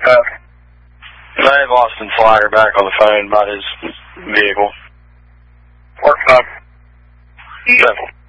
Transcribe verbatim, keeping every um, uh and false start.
Uh, Dave Austin Flyer back on the phone about his vehicle. work on. Simple.